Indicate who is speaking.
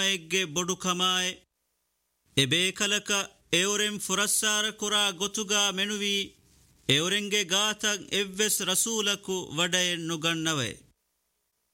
Speaker 1: ಎಗ್ಗೆ ಬೊಡು ಕಮಾಯ್ ಎಬೇಕಲಕ ಎವರೆಂ ಫುರಸ್ಸಾರ ಕುರಾ ಗೊತುಗ ಮೆನುವಿ ಎವರೆಂಗೆ ಗಾತಂ ಎವ್ವೆಸ್ ರಸೂಲಕು ವಡೆಯನ್ ನುಗಣ್ಣವೆ